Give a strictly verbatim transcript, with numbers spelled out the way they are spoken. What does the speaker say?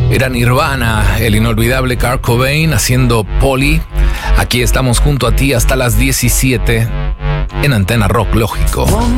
Era Nirvana, el inolvidable Kurt Cobain haciendo Polly. Aquí estamos junto a ti hasta las diecisiete en Antena Rock, lógico.